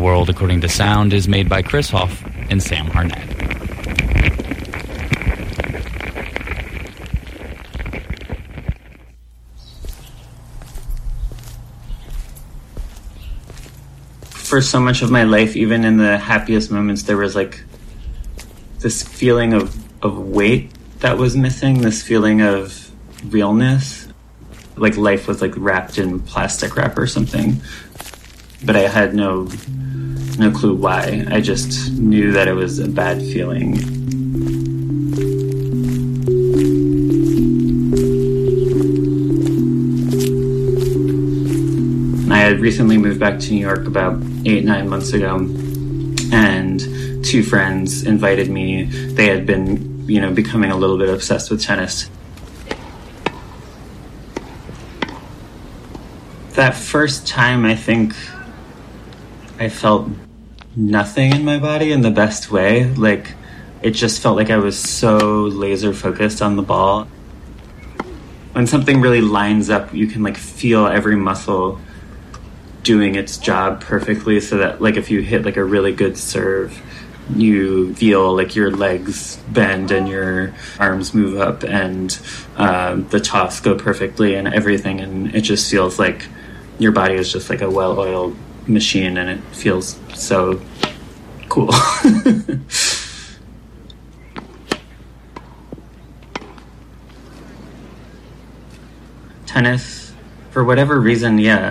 World According to Sound is made by Chris Hoff and Sam Harnett. For so much of my life, even in the happiest moments, there was like this feeling of weight that was missing, this feeling of realness. Like life was like wrapped in plastic wrap or something. But I had no clue why. I just knew that it was a bad feeling. I had recently moved back to New York about 8-9 months ago, and two friends invited me. They had been, becoming a little bit obsessed with tennis. That first time, I think I felt nothing in my body in the best way. Like, it just felt like I was so laser focused on the ball. When something really lines up, you can like feel every muscle doing its job perfectly, so that like if you hit like a really good serve, you feel like your legs bend and your arms move up, and the toss go perfectly and everything, and it just feels like your body is just like a well-oiled machine, and it feels so cool. Tennis, for whatever reason, yeah,